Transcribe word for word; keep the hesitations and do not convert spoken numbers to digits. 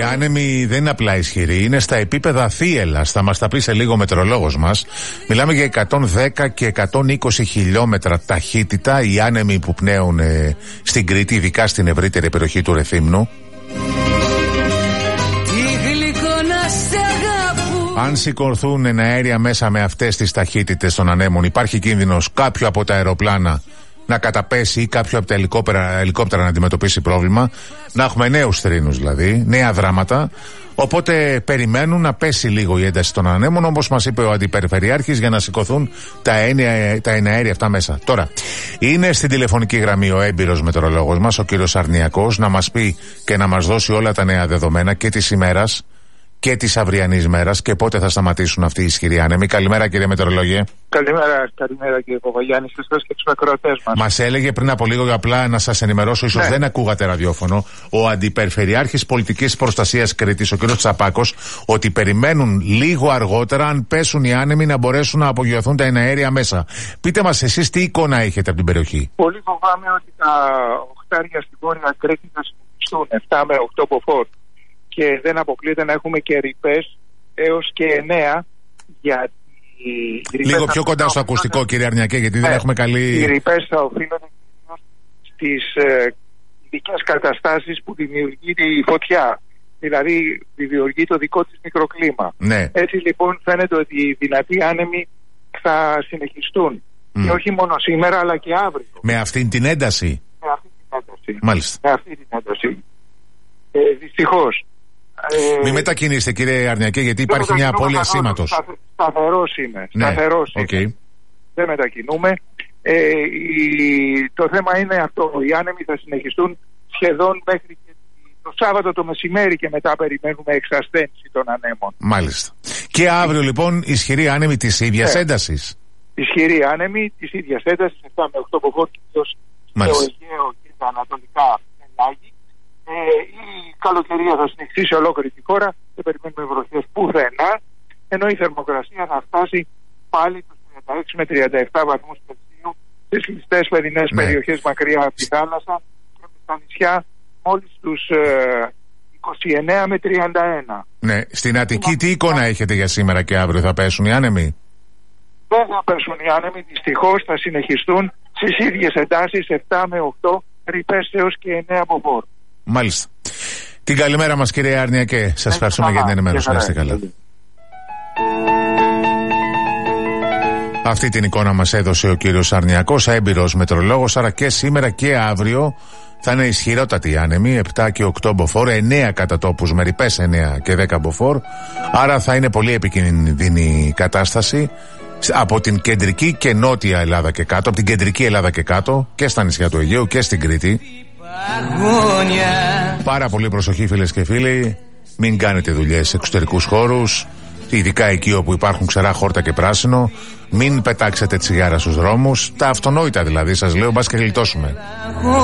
Οι άνεμοι δεν είναι απλά ισχυροί, είναι στα επίπεδα θύελλας. Θα μας τα πει σε λίγο ο μετεωρολόγος μας. Μιλάμε για εκατόν δέκα και εκατόν είκοσι χιλιόμετρα ταχύτητα οι άνεμοι που πνέουν ε, στην Κρήτη, ειδικά στην ευρύτερη περιοχή του Ρεθύμνου. Αν σηκωθούν εναέρια μέσα με αυτές τις ταχύτητες των ανέμων, υπάρχει κίνδυνος κάποιο από τα αεροπλάνα να καταπέσει ή κάποιο από τα ελικόπτερα, ελικόπτερα να αντιμετωπίσει πρόβλημα. Να έχουμε νέους θρήνους δηλαδή, νέα δράματα. Οπότε περιμένουν να πέσει λίγο η ένταση των ανέμων, όπως μας είπε ο Αντιπεριφερειάρχης, για να σηκωθούν τα, έννοια, τα εναέρια αυτά μέσα. Τώρα, είναι στην τηλεφωνική γραμμή ο έμπειρος μετεωρολόγος μας, ο κύριος Αρνιακός, να μας πει και να μας δώσει όλα τα νέα δεδομένα και της ημέρας και της αυριανής μέρας και πότε θα σταματήσουν αυτοί οι ισχυροί άνεμοι. Καλημέρα, κύριε μετεωρολόγε. Καλημέρα, καλημέρα κύριε Παπαγιάννη, σας και τους ακροατές μας. Μας έλεγε πριν από λίγο, απλά να σας ενημερώσω, ίσως ναι. δεν ακούγατε ραδιόφωνο, ο Αντιπεριφερειάρχης Πολιτικής Προστασίας Κρήτης, ο κ. Τσαπάκος, ότι περιμένουν λίγο αργότερα, αν πέσουν οι άνεμοι, να μπορέσουν να απογειωθούν τα εναέρια μέσα. Πείτε μας εσείς τι εικόνα έχετε από την περιοχή. Πολύ φοβάμαι ότι τα οχτάρια στην Βόρεια Κρήτη θα συνεχιστούν επτά με οκτώ μποφόρ. Και δεν αποκλείεται να έχουμε και ρηπές έως και εννέα, γιατί λίγο πιο κοντά στο ακουστικό, κύριε Αρνιακέ, γιατί ναι, δεν έχουμε καλή... Οι ρηπές θα οφείλονται στις ε, ειδικές καταστάσεις που δημιουργεί η φωτιά. Δηλαδή δημιουργεί το δικό της μικροκλίμα. Ναι. Έτσι λοιπόν φαίνεται ότι οι δυνατοί άνεμοι θα συνεχιστούν. Mm. Και όχι μόνο σήμερα αλλά και αύριο. Με αυτήν την ένταση. Με αυτή την ένταση. Μάλιστα. Με αυτή την ένταση. Ε, δυστυχώς. Ε, Μην μετακινήσετε, κύριε Αρνιακέ, γιατί υπάρχει μια απώλεια σήματος. Σταθε, σταθερός είμαι. Ναι. Σταθερός okay. είμαι. Δεν μετακινούμε. Ε, η, το θέμα είναι αυτό. Οι άνεμοι θα συνεχιστούν σχεδόν μέχρι και το Σάββατο το μεσημέρι και μετά περιμένουμε εξασθένηση των ανέμων. Μάλιστα. Και αύριο λοιπόν ισχυρή άνεμη της ίδιας ναι. έντασης. Ισχυρή άνεμη της ίδιας έντασης, επτά με οκτώ μποφόρ, κυρίως στο Αιγαίο και τα ανατολικά Ελλάδη. Ε, η καλοκαιρία θα συνεχίσει σε ολόκληρη τη χώρα, δεν περιμένουμε βροχές πουθενά, ενώ η θερμοκρασία θα φτάσει πάλι τους τριάντα έξι με τριάντα επτά βαθμούς Κελσίου στις κλειστές παιδινές ναι. περιοχές μακριά από τη θάλασσα, και στα νησιά μόλις τους ε, είκοσι εννέα με τριάντα ένα. Ναι, στην Αττική τι εικόνα έχετε για σήμερα και αύριο, θα πέσουν οι άνεμοι? Δεν θα πέσουν οι άνεμοι, δυστυχώς θα συνεχιστούν στις ίδιες εντάσεις επτά με οκτώ, ρηπές έως και εννέα μποφόρ. Μάλιστα. Την καλημέρα μας, κύριε Αρνιακέ. Σας ευχαριστούμε για την ενημέρωση. Να είστε καλά. Αυτή την εικόνα μας έδωσε ο κύριος Αρνιακός, έμπειρος μετεωρολόγος. Άρα και σήμερα και αύριο θα είναι ισχυρότατοι άνεμοι, επτά και οκτώ μποφόρ, εννέα κατά τόπους με ρηπές εννέα και δέκα μποφόρ. Άρα θα είναι πολύ επικίνδυνη η κατάσταση από την κεντρική και νότια Ελλάδα και κάτω, από την κεντρική Ελλάδα και κάτω, και στα νησιά του Αιγαίου και στην Κρήτη. Πάρα πολύ προσοχή, φίλες και φίλοι. Μην κάνετε δουλειές σε εξωτερικούς χώρους, ειδικά εκεί όπου υπάρχουν ξερά χόρτα και πράσινο. Μην πετάξετε τσιγάρα στους δρόμους. Τα αυτονόητα δηλαδή, σας λέω, μπας και γλιτώσουμε.